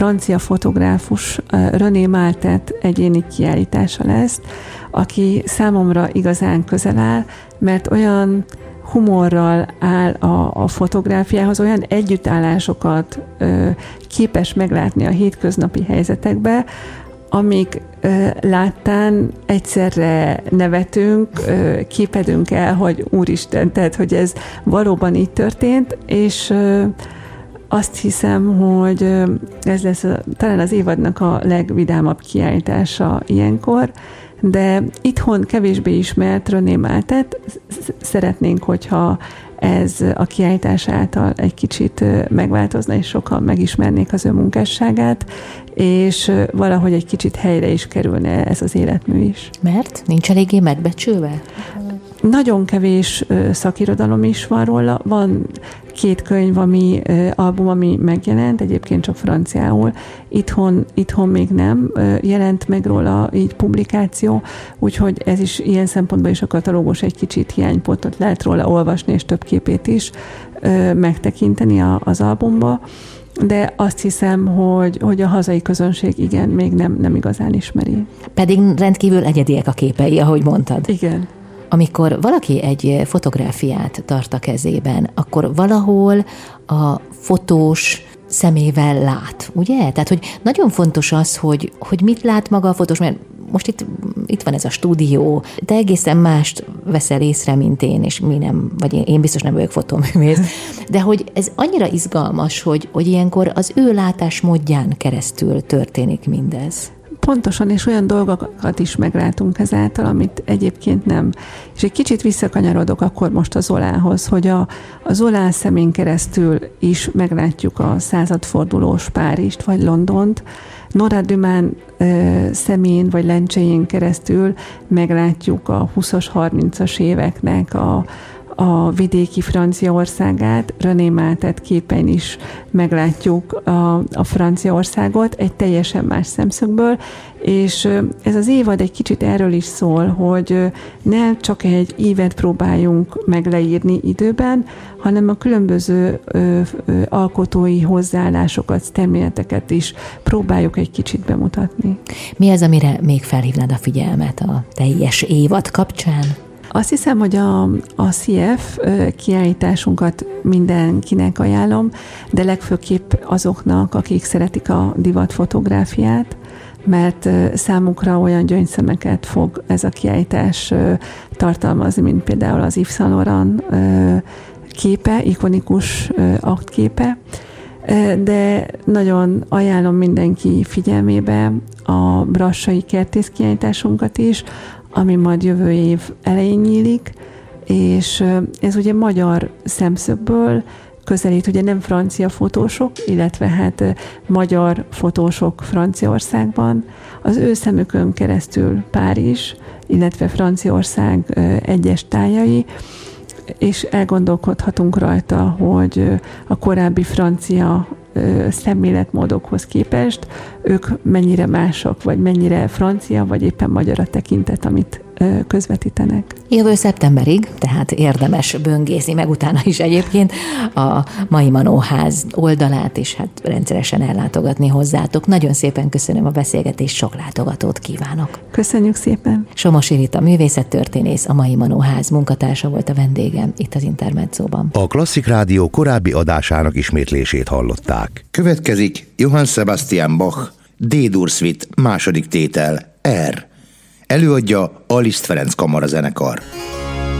francia fotográfus René Maltet egyéni kiállítása lesz, aki számomra igazán közel áll, mert olyan humorral áll a fotográfiához, olyan együttállásokat képes meglátni a hétköznapi helyzetekbe, amik láttán egyszerre nevetünk, képedünk el, hogy úristen, tehát, hogy ez valóban így történt, és azt hiszem, hogy ez lesz talán az évadnak a legvidámabb kiállítása ilyenkor, de itthon kevésbé ismert René Maltet szeretnénk, hogyha ez a kiállítás által egy kicsit megváltozna, és sokan megismernék az ő munkásságát, és valahogy egy kicsit helyre is kerülne ez az életmű is. Mert? Nincs eléggé megbecsülve? Nagyon kevés szakirodalom is van róla. Van 2 könyv, album, ami megjelent, egyébként csak franciául. Itthon még nem jelent meg róla így publikáció, úgyhogy ez is ilyen szempontból is a katalógus egy kicsit hiánypontot lehet róla olvasni, és több képét is megtekinteni az albumba. De azt hiszem, hogy a hazai közönség igen, még nem igazán ismeri. Pedig rendkívül egyediek a képei, ahogy mondtad. Igen. Amikor valaki egy fotográfiát tart a kezében, akkor valahol a fotós szemével lát, ugye? Tehát, hogy nagyon fontos az, hogy mit lát maga a fotós, mert most itt van ez a stúdió, de egészen mást veszel észre, mint én, és mi nem, vagy én biztos nem vagyok fotóművész, de hogy ez annyira izgalmas, hogy ilyenkor az ő látásmódján keresztül történik mindez. Pontosan, és olyan dolgokat is meglátunk ezáltal, amit egyébként nem. És egy kicsit visszakanyarodok akkor most a Zolához, hogy a Zola szemén keresztül is meglátjuk a századfordulós Párizst, vagy Londont, Nora Dumán szemén vagy lencséjén keresztül meglátjuk a 20-as, 30-as éveknek a vidéki Franciaországát, René Maltet képen is meglátjuk a Franciaországot egy teljesen más szemszögből, és ez az évad egy kicsit erről is szól, hogy ne csak egy évet próbáljunk meg leírni időben, hanem a különböző alkotói hozzáállásokat, szemléleteket is próbáljuk egy kicsit bemutatni. Mi az, amire még felhívnád a figyelmet a teljes évad kapcsán? Azt hiszem, hogy a CF kiállításunkat mindenkinek ajánlom, de legfőképp azoknak, akik szeretik a divatfotográfiát, mert számukra olyan gyöngyszemeket fog ez a kiállítás tartalmazni, mint például az Yves Saint Laurent képe, ikonikus aktképe, de nagyon ajánlom mindenki figyelmébe a brassai kertész kiállításunkat is, ami majd jövő év elején nyílik, és ez ugye magyar szemszögből közelít, ugye nem francia fotósok, illetve hát magyar fotósok Franciaországban. Az ő szemükön keresztül Párizs, illetve Franciaország egyes tájai, és elgondolkodhatunk rajta, hogy a korábbi francia szemléletmódokhoz képest ők mennyire mások, vagy mennyire francia, vagy éppen magyar a tekintet, amit közvetítenek. Jövő szeptemberig, tehát érdemes böngészni meg utána is egyébként a Mai Manóház oldalát, és hát rendszeresen ellátogatni hozzátok. Nagyon szépen köszönöm a beszélgetést, sok látogatót kívánok. Köszönjük szépen. Somosi Rita művészettörténész, a Mai Manóház munkatársa volt a vendégem itt az Intermedzóban. A Klasszik Rádió korábbi adásának ismétlését hallották. Következik Johann Sebastian Bach, D-dur Suite, második tétel, R. Előadja a Liszt Ferenc Kamara zenekar.